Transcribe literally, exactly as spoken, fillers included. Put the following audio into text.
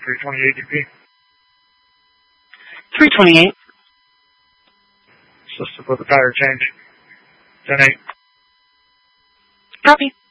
three twenty-eight D P. three twenty-eight. Assisted with a tire change. ten eight. Copy.